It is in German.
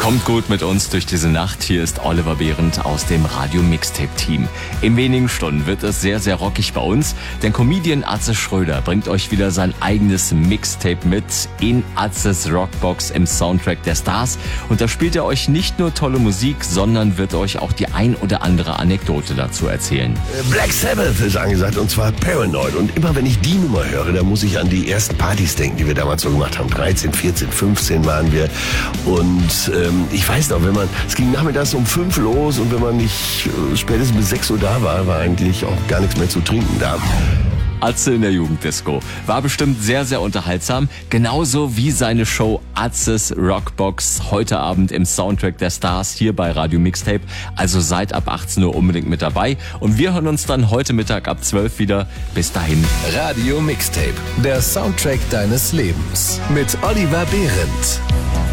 Kommt gut mit uns durch diese Nacht. Hier ist Oliver Behrendt aus dem Radio Mixtape Team. In wenigen Stunden wird es sehr, sehr rockig bei uns, denn Comedian Atze Schröder bringt euch wieder sein eigenes Mixtape mit in Atzes Rockbox im Soundtrack der Stars. Und da spielt er euch nicht nur tolle Musik, sondern wird euch auch die ein oder andere Anekdote dazu erzählen. Black Sabbath ist angesagt, und zwar Paranoid. Und immer wenn ich die Nummer höre, da muss ich an die ersten Partys denken, die wir damals so gemacht haben. 13, 14, 15 waren wir. Und ich weiß noch, es ging nachmittags um 5 los, und wenn man nicht spätestens bis 6 Uhr da war eigentlich auch gar nichts mehr zu trinken da. Atze in der Jugenddisco war bestimmt sehr, sehr unterhaltsam. Genauso wie seine Show Atzes Rockbox heute Abend im Soundtrack der Stars hier bei Radio Mixtape. Also seid ab 18 Uhr unbedingt mit dabei. Und wir hören uns dann heute Mittag ab 12 wieder. Bis dahin. Radio Mixtape, der Soundtrack deines Lebens mit Oliver Behrendt.